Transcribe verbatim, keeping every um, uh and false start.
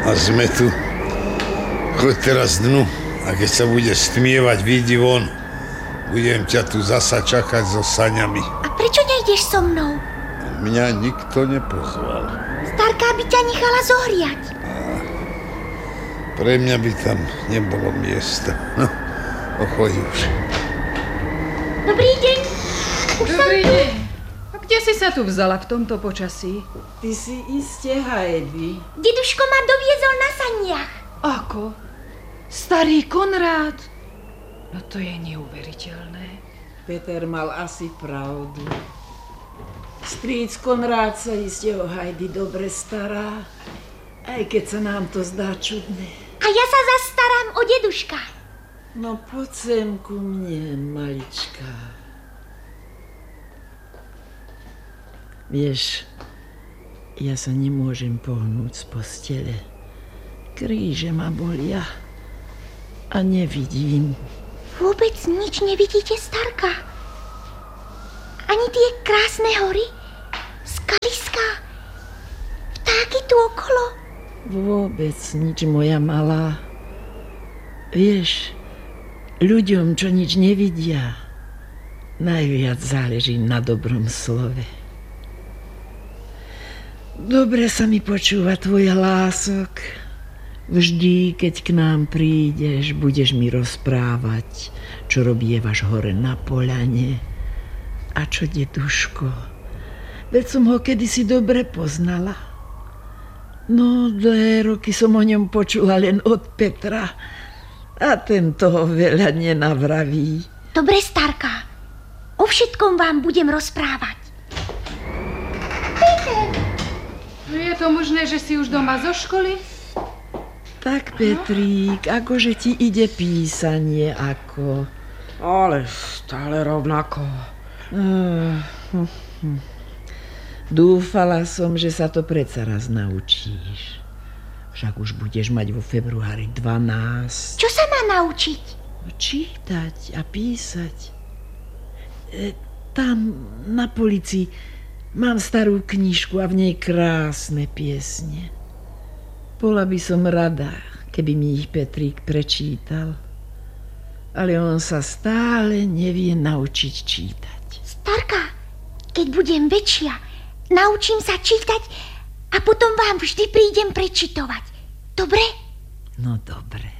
A sme tu. Choď teraz dnu a keď sa bude stmievať, vyjdi von. Budem ťa tu zasa čakať so saňami. A prečo nejdeš so mnou? Mňa nikto nepozval. Starka by ťa nechala zohriať. A pre mňa by tam nebolo miesta. No, choď už. Dobrý deň. Už Dobrý deň. A kde si sa tu vzala v tomto počasí? Ty si iste Heidi. Deduško ma doviezol na saniach. Ako? Starý Konrád? No to je neuveriteľné. Peter mal asi pravdu. Strýc Konrád sa iste o Heidi dobre stará, aj keď sa nám to zdá čudné. A ja sa zastarám o deduška. No poď sem ku mne, malička. Vieš, ja sa nemôžem pohnúť z postele. Kríže ma bolia a nevidím. Vôbec nič nevidíte, starka? Ani tie krásne hory? Skaliská? Vtáky tu okolo? Vôbec nič, moja malá. Vieš, ľuďom, čo nič nevidia, najviac záleží na dobrom slove. Dobre sa mi počúva tvoj hlások. Vždy, keď k nám prídeš, budeš mi rozprávať, čo robievaš hore na poľane. A čo deduško? Veď som ho kedysi dobre poznala. No, dlhé roky som o ňom počula len od Petra. A ten toho veľa nenavraví. Dobre, starka. O všetkom vám budem rozprávať. Peter! Je to možné, že si už doma zo školy? Tak, Petrík, akože ti ide písanie, ako... Ale stále rovnako. Uh, hm, hm. Dúfala som, že sa to predsa raz naučíš. Však už budeš mať vo februári dvanásť. Čo sa má naučiť? Čítať a písať. E, tam na polici mám starú knižku a v nej krásne piesne. Bola by som rada, keby mi ich Petrík prečítal. Ale on sa stále nevie naučiť čítať. Starka, keď budem väčšia, naučím sa čítať a potom vám vždy prídem prečitovať. Dobre? No dobre.